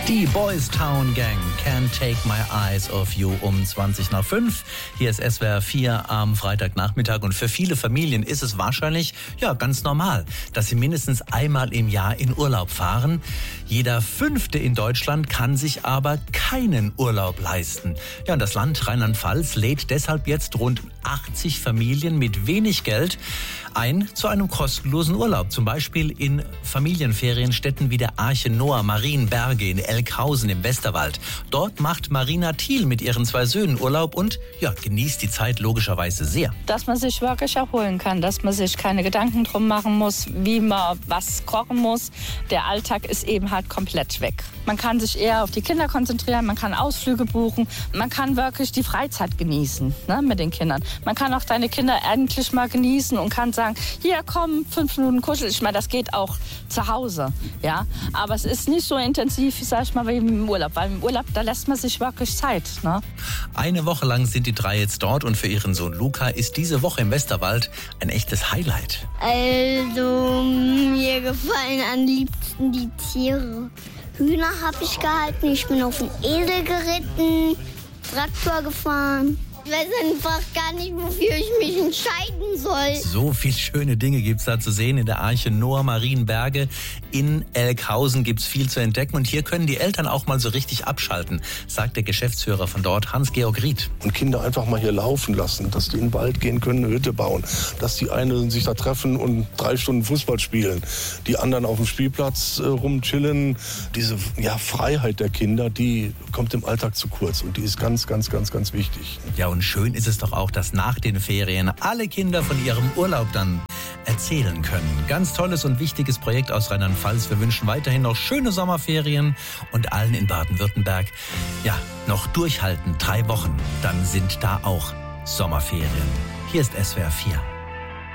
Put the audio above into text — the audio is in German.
Die Boys Town Gang, Can't Take My Eyes Off You, um 5:20. Hier ist SWR 4 am Freitagnachmittag und für viele Familien ist es wahrscheinlich ganz normal, dass sie mindestens einmal im Jahr in Urlaub fahren. Jeder Fünfte in Deutschland kann sich aber keinen Urlaub leisten. Ja, und das Land Rheinland-Pfalz lädt deshalb jetzt rund 80 Familien mit wenig Geld ein zu einem kostenlosen Urlaub. Zum Beispiel in Familienferienstätten wie der Arche Noah Marienberge in Elkhausen im Westerwald. Dort macht Marina Thiel mit ihren 2 Söhnen Urlaub und genießt die Zeit logischerweise sehr. Dass man sich wirklich erholen kann, dass man sich keine Gedanken drum machen muss, wie man was kochen muss. Der Alltag ist eben halt komplett weg. Man kann sich eher auf die Kinder konzentrieren, man kann Ausflüge buchen, man kann wirklich die Freizeit genießen, mit den Kindern. Man kann auch deine Kinder endlich mal genießen und kann sagen, hier komm, 5 Minuten kuscheln. Ich meine, das geht auch zu Hause, ja. Aber es ist nicht so intensiv, sag ich mal, wie im Urlaub. Weil im Urlaub, da lässt man sich wirklich Zeit, Eine Woche lang sind die 3 jetzt dort und für ihren Sohn Luca ist diese Woche im Westerwald ein echtes Highlight. Also, mir gefallen am liebsten die Tiere. Hühner habe ich gehalten, ich bin auf dem Esel geritten, Traktor gefahren. Ich weiß einfach gar nicht, wofür ich mich entscheiden soll. So viele schöne Dinge gibt's da zu sehen in der Arche Noah Marienberge. In Elkhausen gibt's viel zu entdecken und hier können die Eltern auch mal so richtig abschalten, sagt der Geschäftsführer von dort, Hans-Georg Ried. Und Kinder einfach mal hier laufen lassen, dass die in den Wald gehen können, eine Hütte bauen, dass die einen sich da treffen und 3 Stunden Fußball spielen, die anderen auf dem Spielplatz rumchillen. Diese Freiheit der Kinder, die kommt im Alltag zu kurz und die ist ganz, ganz, ganz, ganz wichtig. Ja, und schön ist es doch auch, dass nach den Ferien alle Kinder von ihrem Urlaub dann erzählen können. Ganz tolles und wichtiges Projekt aus Rheinland-Pfalz. Wir wünschen weiterhin noch schöne Sommerferien und allen in Baden-Württemberg noch durchhalten. 3 Wochen, dann sind da auch Sommerferien. Hier ist SWR 4.